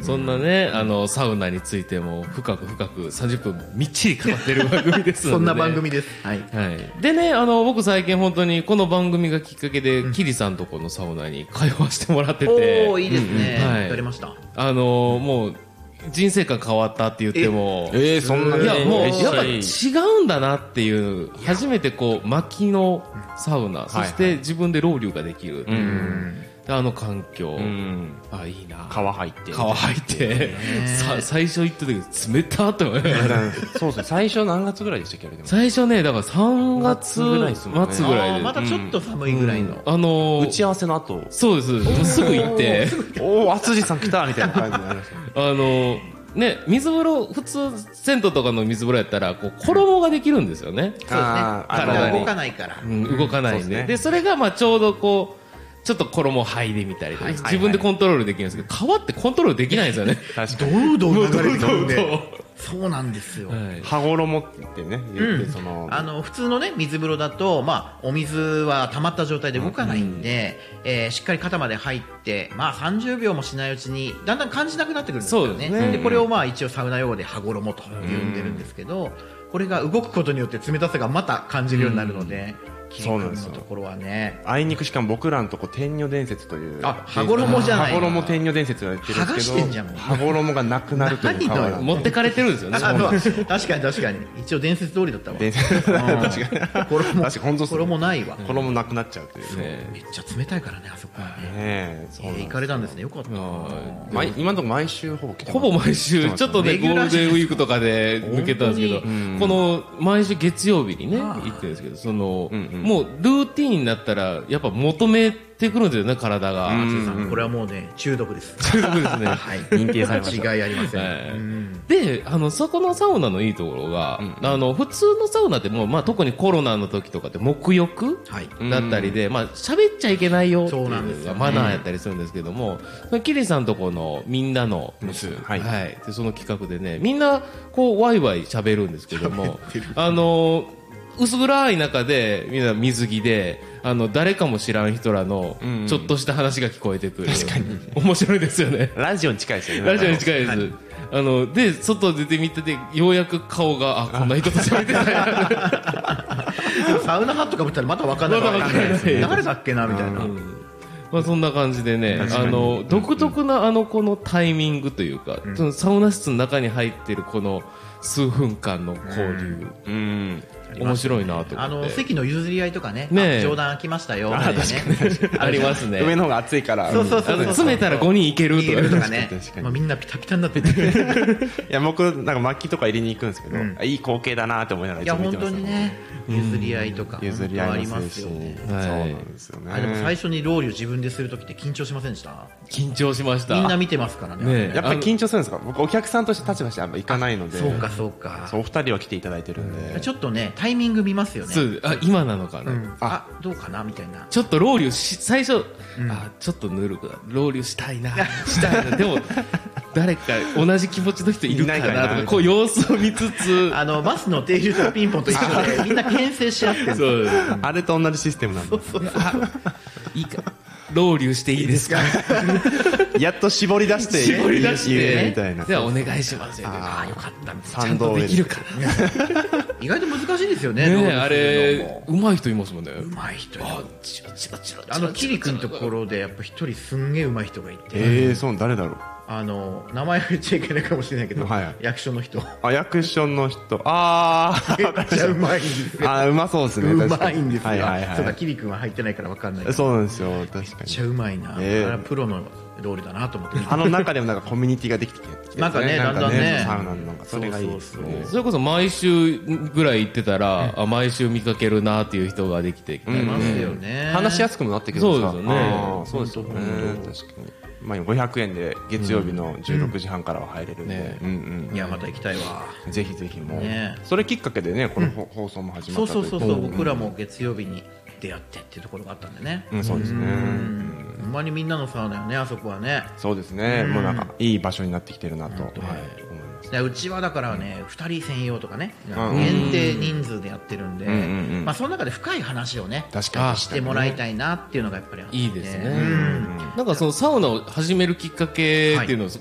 そんなね、サウナについても深く30分みっちり語ってる番組ですので、ね、 そんな番組です。はい。 はい。でね、僕最近本当にこの番組がきっかけで、キリさんとこのサウナに通わせてもらってて。 おー、いいですね。 はい。 やりました。 もう、人生観変わったって言っても、 そんなに、 いや、もう、やっぱ違うんだなっていう、初めてこう、薪のサウナ、そして自分でロウリュができる。環境、いいな。 川入って。 最初行った時、冷たって思いました。 そうですね。最初何月ぐらいでしたっけ？ 最初ね、だから3月末ぐらいで。 またちょっと寒いぐらいの。 打ち合わせの後。 そうです。すぐ行って。 おー、厚地さん来たみたいな感じになりました。 ね、水風呂、普通、銭湯とかの水風呂やったら、こう、衣ができるんですよね。 そうですね。体動かないから。 動かないんで。で、それが、まあ、ちょうどこう、ちょっと衣を剥いでみたりとか、自分でコントロールできるんですけど、川ってコントロールできないんですよね。 確かに。どんどん流れてくるんで。そうなんですよ。 羽衣ってね、言って普通のね、水風呂だと、まあ、お水は溜まった状態で動かないんで、しっかり肩まで入って、まあ、30秒もしないうちに、だんだん感じなくなってくるんですよね。そうですね。で、これをまあ、一応サウナ用語で羽衣と呼んでるんですけど、これが動くことによって冷たさがまた感じるようになるので、そうなんですよ。ところはね。 あいにくしかも僕らのとこ天女伝説という。 羽衣じゃない。 羽衣天女伝説をやってるんですけど。羽衣がなくなるという。 持ってかれてるんですよね。 確かに。一応伝説通りだったわ。 伝説。確かに。 衣ないわ。 衣なくなっちゃうという。 めっちゃ冷たいからね、あそこはね。 行かれたんですね。よかった。 今のとこ毎週ほぼ来てます。 ほぼ毎週、ちょっとね、ゴールデンウィークとかで抜けたんですけど、この、毎週月曜日にね、行ってるんですけど、もう、ルーティーンになったら、やっぱ求めてくるんですよね、体が。 これはもうね、中毒です。 中毒ですね。 はい。認定されました。違いありません。 で、そこのサウナのいいところが、普通のサウナってもう、まあ特にコロナの時とかって沐浴だったりで、まあ喋っちゃいけないよっていうのがマナーやったりするんですけども、キリさんとこのみんなのはい。で、その企画でね、みんなこうワイワイ喋るんですけども、薄暗い中で、みんな水着で、誰かも知らん人らの、ちょっとした話が聞こえてくる。 確かに。 面白いですよね。 ラジオに近いですよね。 ラジオに近いです。で、外出てみてて、ようやく顔が、こんな人と喋ってたやサウナハットかぶったらまた分かんない。誰だっけなみたいな。 まあそんな感じでね、独特なこのタイミングというか、そのサウナ室の中に入ってるこの数分間の交流。面白いなと思って。 席の譲り合いとかね、冗談来ましたよ。 ありますね。 上の方が暑いから。 そう。 詰めたら5人いけるとかね。みんなピタピタになってて。 いや、僕、なんか薪とか入れに行くんですけど、いい光景だなって思いながらいつも見てます。 いや、本当にね、譲り合いとか。 譲り合いありますよね。 そうなんですよね。 でも最初にロウリュ自分でするときって緊張しませんでした？ 緊張しました。 みんな見てますからね。 やっぱり緊張するんですか？僕、お客さんとして立場してあんま行かないので。 そうか。 お二人は来ていただいてるんで。 ちょっとね、タイミング見ますよね。 今なのかな。 どうかなみたいな。 ちょっとロウリュ最初、ちょっとぬるくなロウリュしたいな。でも、誰か同じ気持ちの人いるかなとか、こう様子を見つつ。 バスの停留所ピンポンと一緒で、みんな牽制し合ってる。 あれと同じシステムなんだ。 いいか。ロウリュしていいですか？ やっと絞り出してみたいな。 ではお願いしますよ。 よかった。 ちゃんとできるかな。意外と難しいですよね。 あれ上手い人いますもんね。 上手い人。キリ君のところでやっぱ一人すんげえ上手い人がいて。 そう、誰だろう。 名前は言っちゃいけないかもしれないけど、役所の人。 役所の人。 めっちゃうまいんですよ。 うまそうですね。 うまいんですよ。そうか、キリ君は入ってないから分かんない。 そうなんですよ、確かに。 めっちゃうまいな。あれはプロのロールだなと思って。 中でもなんかコミュニティができてきて。 なんかね、だんだんね。 サウナのなんかそれがいいですね。 それこそ毎週ぐらい行ってたら、毎週見かけるなっていう人ができてきてますよね。 話しやすくもなってくるんですか？ そうですよね。 そうですよね。確かに。まあ500円で月曜日の16時半からは入れるんで。 いや、また行きたいわ。 ぜひぜひもう。それきっかけでね、この放送も始まったという。 そう。僕らも月曜日に出会ってっていうところがあったんでね。 そうですね。 ほんまにみんなのサウナよね、あそこはね。 そうですね。もうなんかいい場所になってきてるなと思います。 うちはだからね、2人専用とかね、限定人数でやってるんで、その中で深い話をね、してもらいたいなっていうのがやっぱりあって。 いいですね。なんかそのサウナを始めるきっかけっていうのを